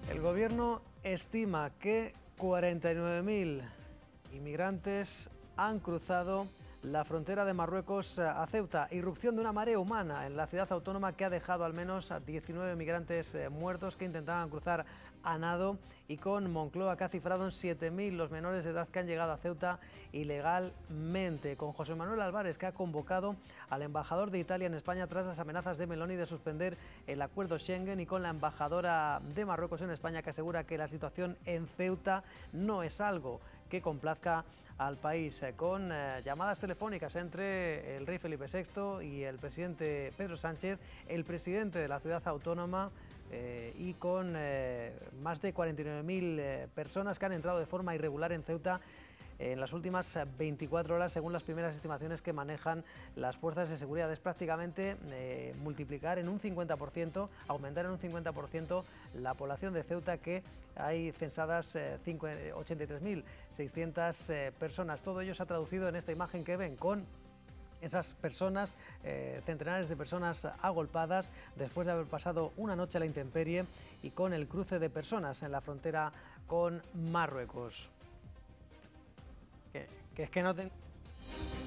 El gobierno estima que 49.000 inmigrantes han cruzado la frontera de Marruecos a Ceuta. Irrupción de una marea humana en la ciudad autónoma que ha dejado al menos a 19 migrantes muertos que intentaban cruzar a nado, y con Moncloa que ha cifrado en 7.000 los menores de edad que han llegado a Ceuta ilegalmente. Con José Manuel Álvarez, que ha convocado al embajador de Italia en España tras las amenazas de Meloni de suspender el acuerdo Schengen, y con la embajadora de Marruecos en España, que asegura que la situación en Ceuta no es algo que complazca al país, con llamadas telefónicas entre el rey Felipe VI y el presidente Pedro Sánchez, el presidente de la ciudad autónoma, y con más de 49.000 personas que han entrado de forma irregular en Ceuta en las últimas 24 horas, según las primeras estimaciones que manejan las fuerzas de seguridad. Es prácticamente multiplicar en un 50%, aumentar en un 50% la población de Ceuta, que hay censadas 83.600 personas. Todo ello se ha traducido en esta imagen que ven, con esas personas, centenares de personas agolpadas después de haber pasado una noche a la intemperie, y con el cruce de personas en la frontera con Marruecos. Que es que no tengo...